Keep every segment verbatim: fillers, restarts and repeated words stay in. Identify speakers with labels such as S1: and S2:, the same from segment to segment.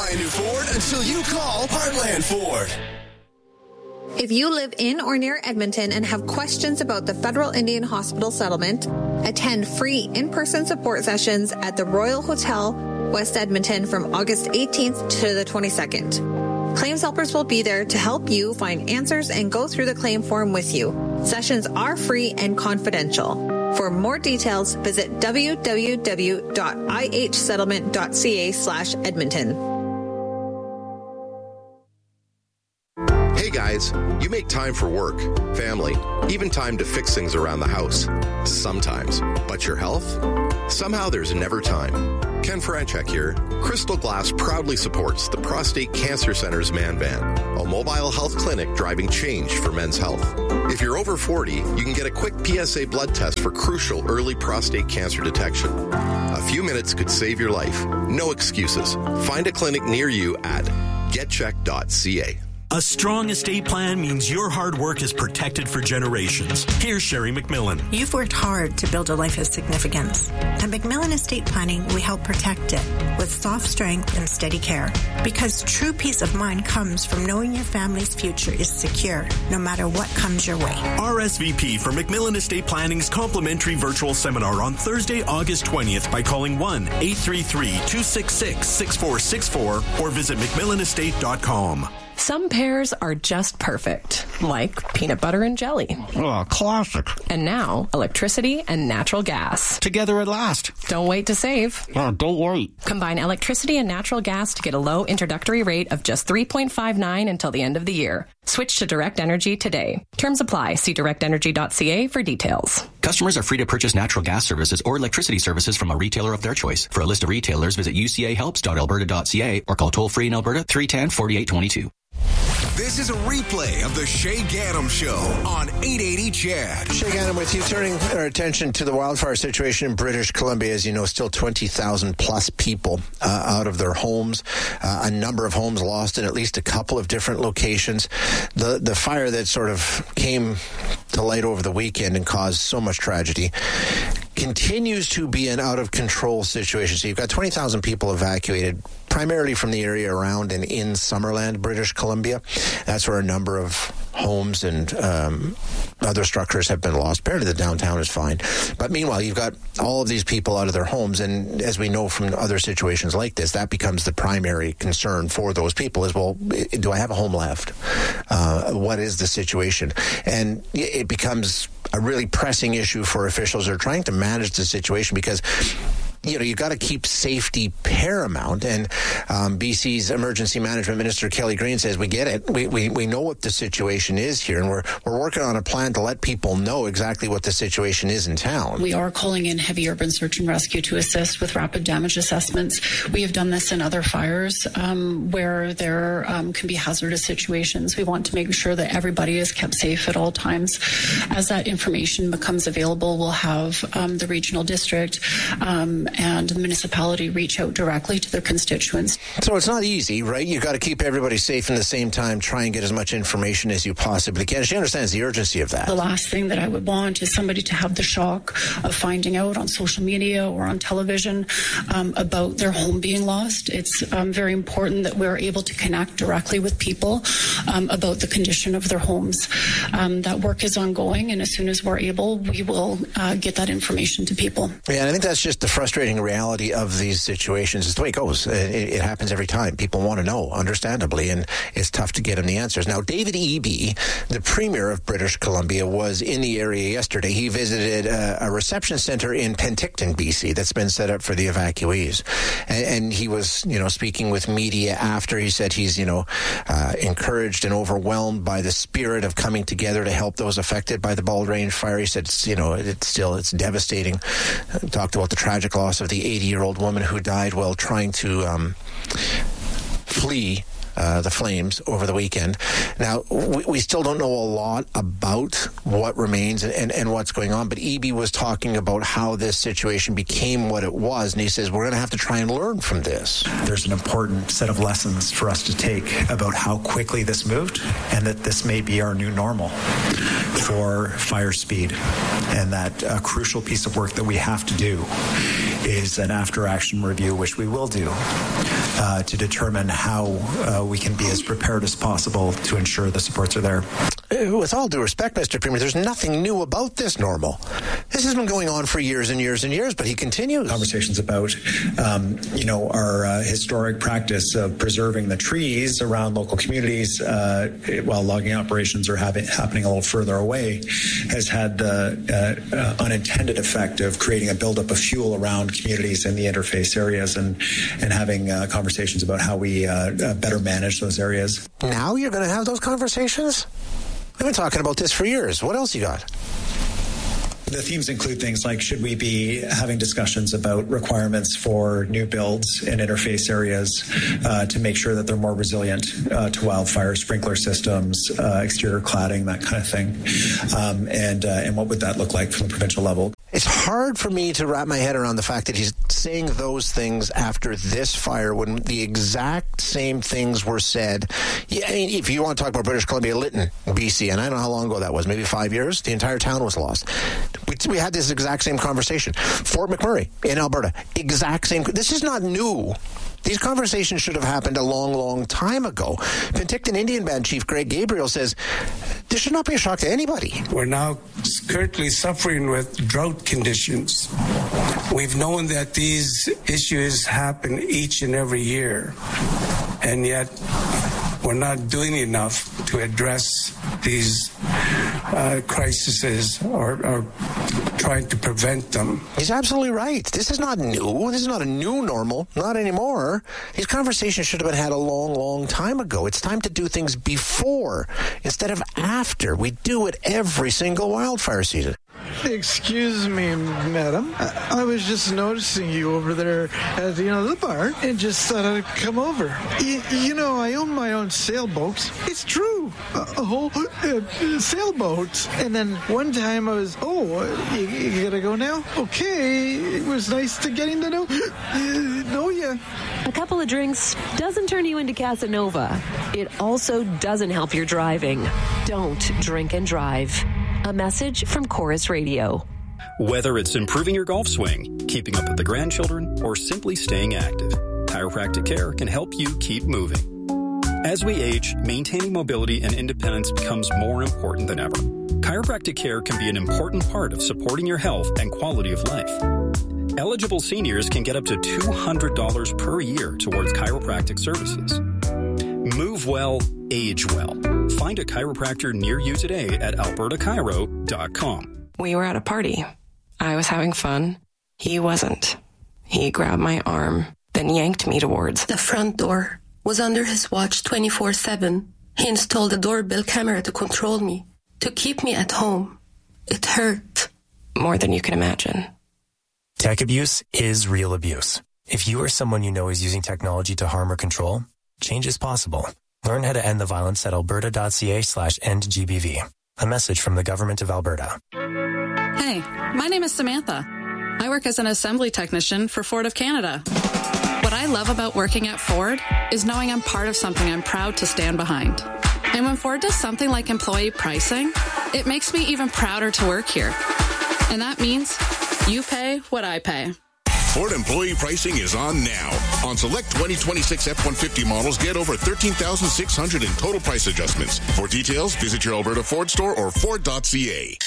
S1: buy a new Ford until you call Heartland Ford.
S2: If you live in or near Edmonton and have questions about the Federal Indian Hospital settlement, attend free in-person support sessions at the Royal Hotel, West Edmonton from August eighteenth to the twenty-second. Claims helpers will be there to help you find answers and go through the claim form with you. Sessions are free and confidential. For more details, visit w w w dot i h settlement dot c a slash Edmonton.
S3: Hey guys, you make time for work, family, even time to fix things around the house. Sometimes. But your health? Somehow there's never time. Ken Franchek here. Crystal Glass proudly supports the Prostate Cancer Center's Man Van, a mobile health clinic driving change for men's health. If you're over forty, you can get a quick P S A blood test for crucial early prostate cancer detection. A few minutes could save your life. No excuses. Find a clinic near you at get check dot c a.
S4: A strong estate plan means your hard work is protected for generations. Here's Sherry McMillan.
S5: You've worked hard to build a life of significance. At McMillan Estate Planning, we help protect it with soft strength and steady care. Because true peace of mind comes from knowing your family's future is secure, no matter what comes your way.
S4: R S V P for McMillan Estate Planning's complimentary virtual seminar on Thursday, August twentieth by calling one eight three three, two six six, six four six four or visit mcmillan estate dot com.
S6: Some pairs are just perfect, like peanut butter and jelly.
S7: Oh, classic.
S6: And now, electricity and natural gas.
S7: Together at last.
S6: Don't wait to save.
S7: Oh, don't wait.
S6: Combine electricity and natural gas to get a low introductory rate of just three point five nine until the end of the year. Switch to Direct Energy today. Terms apply. See direct energy dot c a for details.
S8: Customers are free to purchase natural gas services or electricity services from a retailer of their choice. For a list of retailers, visit u c a helps dot alberta dot c a or call toll-free in Alberta three one zero, four eight two two.
S1: This is a replay of the Shay Ganem Show on eight eighty C H A D.
S9: Shay Ganem with you, turning our attention to the wildfire situation in British Columbia. As you know, still twenty thousand plus people uh, out of their homes. Uh, a number of homes lost in at least a couple of different locations. The the fire that sort of came to light over the weekend and caused so much tragedy continues to be an out-of-control situation. So you've got twenty thousand people evacuated, primarily from the area around and in Summerland, British Columbia. That's where a number of homes and um, other structures have been lost. Apparently the downtown is fine. But meanwhile, you've got all of these people out of their homes, and as we know from other situations like this, that becomes the primary concern for those people is, well, do I have a home left? Uh, what is the situation? And it becomes a really pressing issue for officials who are trying to manage the situation because, you know, you've got to keep safety paramount. And um, B C's Emergency Management Minister Kelly Green says, we get it. We, we we know what the situation is here, and we're we're working on a plan to let people know exactly what the situation is in town.
S10: We are calling in heavy urban search and rescue to assist with rapid damage assessments. We have done this in other fires um, where there um, can be hazardous situations. We want to make sure that everybody is kept safe at all times. As that information becomes available, we'll have um, the regional district um, and the municipality reach out directly to their constituents.
S9: So it's not easy, right? You've got to keep everybody safe and at the same time try and get as much information as you possibly can. She understands the urgency of that.
S10: The last thing that I would want is somebody to have the shock of finding out on social media or on television um, about their home being lost. It's um, very important that we're able to connect directly with people um, about the condition of their homes. Um, that work is ongoing, and as soon as we're able, we will uh, get that information to people.
S9: Yeah, and I think that's just the frustrating reality of these situations. It's the way it goes. It, it happens every time. People want to know, understandably, and it's tough to get them the answers. Now, David Eby, the Premier of British Columbia, was in the area yesterday. He visited a, a reception center in Penticton, B C, that's been set up for the evacuees. And, and he was, you know, speaking with media after. He said he's, you know, uh, encouraged and overwhelmed by the spirit of coming together to help those affected by the Bald Range fire. He said, it's, you know, it's still, it's devastating. Uh, talked about the tragic loss of the eighty-year-old woman who died while trying to um, flee Uh, the flames over the weekend. Now, we, we still don't know a lot about what remains and, and, and what's going on, but Eby was talking about how this situation became what it was, and he says we're going to have to try and learn from this.
S11: There's an important set of lessons for us to take about how quickly this moved and that this may be our new normal. for fire speed, and that a crucial piece of work that we have to do is an after-action review, which we will do, uh, to determine how uh, we can be as prepared as possible to ensure the supports are there.
S9: With all due respect, Mister Premier, there's nothing new about this normal. This has been going on for years and years and years, but he continues.
S11: Conversations about, um, you know, our uh, historic practice of preserving the trees around local communities uh, while logging operations are having, happening a little further away has had the uh, uh, unintended effect of creating a buildup of fuel around communities in the interface areas, and, and having uh, conversations about how we uh, uh, better manage those areas.
S9: Now you're going to have those conversations? We've been talking about this for years. What else you got?
S11: The themes include things like, should we be having discussions about requirements for new builds in interface areas uh, to make sure that they're more resilient uh, to wildfire, sprinkler systems, uh, exterior cladding, that kind of thing. Um, and, uh, and what would that look like from the provincial level?
S9: It's hard for me to wrap my head around the fact that he's saying those things after this fire when the exact same things were said. Yeah, I mean, if you want to talk about British Columbia, Lytton, B C, and I don't know how long ago that was, maybe five years, the entire town was lost. We, we had this exact same conversation. Fort McMurray in Alberta, exact same. This is not new. These conversations should have happened a long, long time ago. Penticton Indian Band Chief Greg Gabriel says this should not be a shock to anybody.
S12: We're now currently suffering with drought conditions. We've known that these issues happen each and every year, and yet we're not doing enough to address these uh, crises or, or trying to prevent them.
S9: He's absolutely right. This is not new. This is not a new normal. Not anymore. These conversations should have been had a long, long time ago. It's time to do things before instead of after. We do it every single wildfire season.
S13: Excuse me, madam. I, I was just noticing you over there at the, you know, the bar, and just thought I'd come over. Y- you know, I own my own sailboats. It's true. A, a whole uh, sailboat. And then one time I was, oh, you, you gotta go now? Okay. It was nice to getting to know, uh, know you.
S14: A couple of drinks doesn't turn you into Casanova. It also doesn't help your driving. Don't drink and drive. A message from Chorus Radio.
S8: Whether it's improving your golf swing, keeping up with the grandchildren, or simply staying active, chiropractic care can help you keep moving. As we age, maintaining mobility and independence becomes more important than ever. Chiropractic care can be an important part of supporting your health and quality of life. Eligible seniors can get up to two hundred dollars per year towards chiropractic services. Move well, age well. Find a chiropractor near you today at alberta chiro dot com.
S6: We were at a party. I was having fun. He wasn't. He grabbed my arm, then yanked me towards
S15: the front door. Was under his watch twenty-four seven. He installed a doorbell camera to control me, to keep me at home. It hurt.
S6: More than you can imagine.
S16: Tech abuse is real abuse. If you or someone you know is using technology to harm or control, change is possible. Learn how to end the violence at alberta.ca slash end GBV. A message from the Government of Alberta.
S17: Hey, my name is Samantha. I work as an assembly technician for Ford of Canada. What I love about working at Ford is knowing I'm part of something I'm proud to stand behind. And when Ford does something like employee pricing, it makes me even prouder to work here. And that means you pay what I pay.
S18: Ford employee pricing is on now. On select twenty twenty-six F one fifty models, get over thirteen thousand six hundred dollars in total price adjustments. For details, visit your Alberta Ford store or Ford dot C A.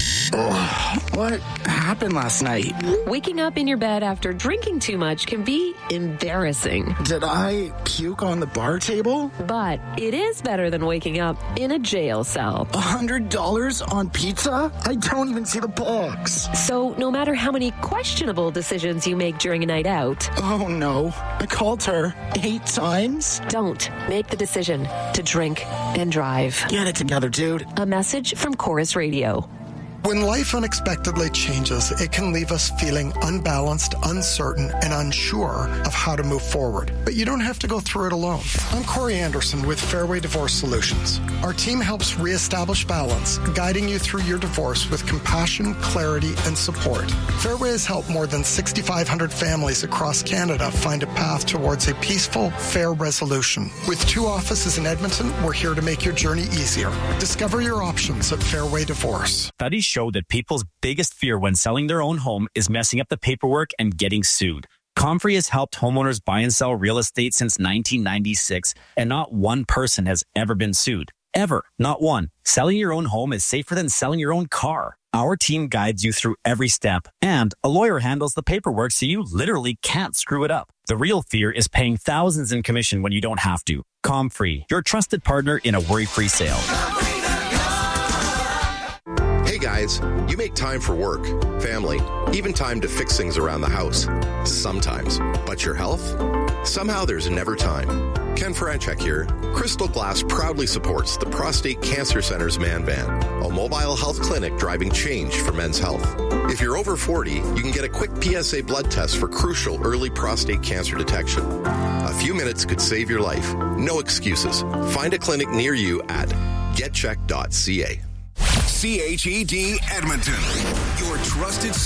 S7: Oh, what happened last night?
S14: Waking up in your bed after drinking too much can be embarrassing.
S7: Did I puke on the bar table?
S14: But it is better than waking up in a jail cell.
S7: A hundred dollars on pizza? I don't even see the box.
S14: So no matter how many questionable decisions you make during a night out.
S7: Oh no, I called her eight times.
S14: Don't make the decision to drink and drive.
S7: Get it together, dude.
S14: A message from Chorus Radio.
S19: When life unexpectedly changes, it can leave us feeling unbalanced, uncertain, and unsure of how to move forward. But you don't have to go through it alone. I'm Corey Anderson with Fairway Divorce Solutions. Our team helps reestablish balance, guiding you through your divorce with compassion, clarity, and support. Fairway has helped more than six thousand five hundred families across Canada find a path towards a peaceful, fair resolution. With two offices in Edmonton, we're here to make your journey easier. Discover your options at Fairway Divorce.
S20: Studies show that people's biggest fear when selling their own home is messing up the paperwork and getting sued. Comfrey has helped homeowners buy and sell real estate since nineteen ninety-six, and not one person has ever been sued. Ever. Not one. Selling your own home is safer than selling your own car. Our team guides you through every step, and a lawyer handles the paperwork so you literally can't screw it up. The real fear is paying thousands in commission when you don't have to. Comfrey, your trusted partner in a worry-free sale.
S3: Hey guys, you make time for work, family, even time to fix things around the house. Sometimes. But your health? Somehow there's never time. Ken Franchek here. Crystal Glass proudly supports the Prostate Cancer Center's Man Van, a mobile health clinic driving change for men's health. If you're over forty, you can get a quick P S A blood test for crucial early prostate cancer detection. A few minutes could save your life. No excuses. Find a clinic near you at get check dot c a.
S1: C H E D Edmonton, your trusted